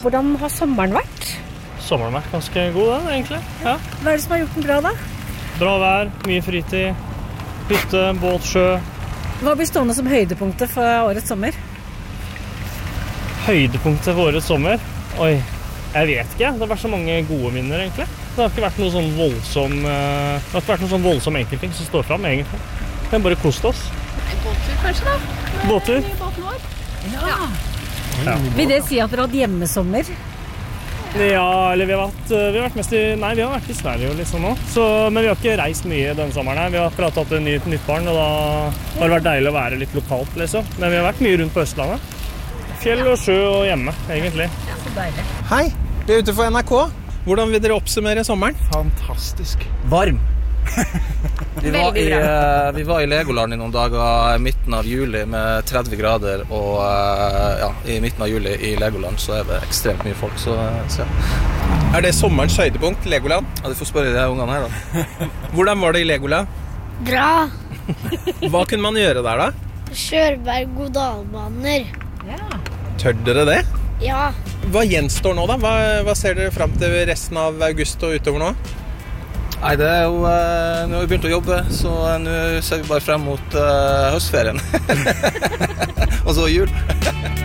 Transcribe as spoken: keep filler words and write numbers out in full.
Hvordan har sommeren vært? Sommeren har vært ganske god, da, egentlig. Ja. Hva er det som har gjort den bra, da? Bra vær, mye fritid, hytte, båt, sjø. Hva blir stående som høydepunktet for årets sommer? Høydepunktet for årets sommer? Oi, jeg vet ikke. Det har vært så mange gode minner, egentlig. Det har ikke vært noe sånn voldsom, uh, det har ikke vært noe sånn voldsom enkeltting som står frem, egentlig. Vi har bare kost oss. En båttur, kanskje, da? Med båttur? nye båten vår. Ja. Ja. Vil det si at dere har hatt hjemmesommer? Ja, eller vi har vært, vi har vært mest i, nei, vi har vært i Sverige liksom nå. Så, men vi har ikke reist mye denne sommeren her. Vi har akkurat hatt et nytt, nytt barn, og da har det vært deilig å være litt lokalt, liksom. Men vi har vært mye rundt på Østlandet. Fjell og sjø og hjemme, egentlig. Ja, så deilig. Hei, vi er ute for N R K. Hvordan vil dere oppsummere sommeren? Fantastisk. Varm. Vi var, i, vi var i Legoland i noen dager i midten av juli med tretti grader, og ja, i midten av juli i Legoland så er det ekstremt mye folk, så, så ja. Er det sommerens høydepunkt, Legoland? Ja, du får spørre de ungene her da. Hvordan var det i Legoland? Bra. Hva kunne man gjøre der da? Kjøre berg-og-dal-baner. Ja. Tør dere det? Ja. Hva gjenstår nå da? Hva, hva ser dere frem til resten av august og utover nå? Nei, det er jo, uh, nå har vi begynt å jobbe, så uh, nå ser vi bare frem mot uh, høstferien. Og så jul.